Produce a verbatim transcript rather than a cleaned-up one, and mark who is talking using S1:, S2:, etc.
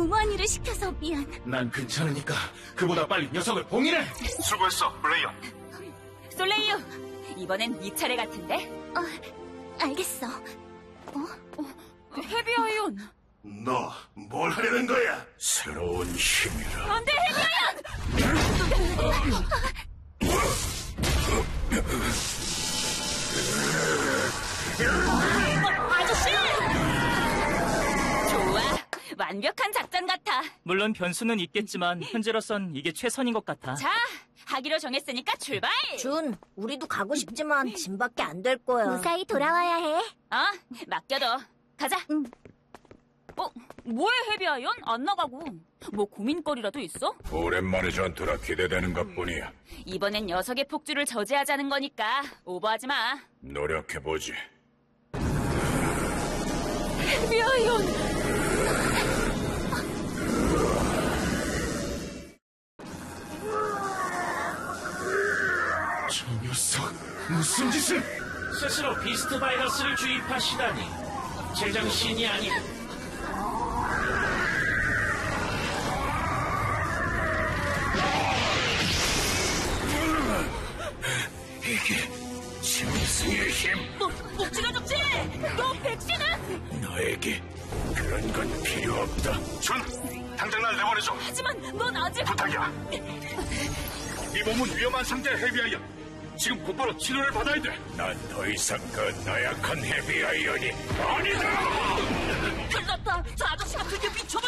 S1: 너무한 일을 시켜서 미안.
S2: 난 괜찮으니까 그보다 빨리 녀석을 봉인해.
S3: 수고했어, 블레이어.
S4: 솔레이유, 이번엔 네 차례 같은데?
S1: 어, 알겠어. 어?
S4: 어, 헤비아이온.
S3: 너 뭘 하려는 거야? 새로운 힘이라.
S4: 안 돼, 헤비아이온! 어, 아저씨! 좋아, 완벽한 작전 같아.
S5: 물론 변수는 있겠지만 현재로선 이게 최선인 것 같아.
S4: 자, 하기로 정했으니까 출발!
S6: 준, 우리도 가고 싶지만 짐밖에 안 될 거야.
S1: 무사히 돌아와야 해.
S4: 어, 맡겨둬. 가자.
S1: 응.
S4: 어, 뭐해, 헤비아이온? 안 나가고. 뭐 고민거리라도 있어?
S3: 오랜만에 전투라 기대되는 것뿐이야.
S4: 이번엔 녀석의 폭주를 저지하자는 거니까 오버하지 마.
S3: 노력해보지.
S4: 헤비아이온!
S2: 저 녀석 무슨 짓을?
S7: 스스로 비스트 바이러스를 주입하시다니 제정신이 아니.
S3: 이게 짐승의 힘.
S4: 너, 복지가 좋지? 너 백신은?
S3: 너에게 그런 건 필요 없다. 준, 당장 날 내보내줘.
S4: 하지만 넌 아직...
S3: 부탁이야. 이 몸은 위험한 상태, 헤비아이언. 지금 곧바로 치료를 받아야 돼. 난 더 이상 그 나약한 헤비아이언이 아니다.
S4: 큰일 났다. 저 아저씨가 드디어 미쳐버렸어.